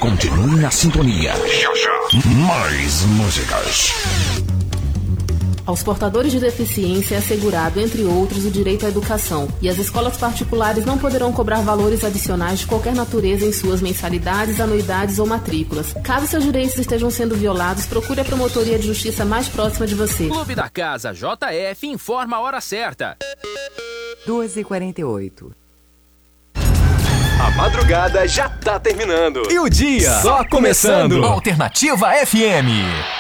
Continue na sintonia. Já, já. Mais músicas. Aos portadores de deficiência é assegurado, entre outros, o direito à educação, e as escolas particulares não poderão cobrar valores adicionais de qualquer natureza em suas mensalidades, anuidades ou matrículas. Caso seus direitos estejam sendo violados, procure a promotoria de justiça mais próxima de você. Clube da Casa JF informa a hora certa. 2h48. A madrugada já tá terminando. E o dia só começando. Alternativa FM.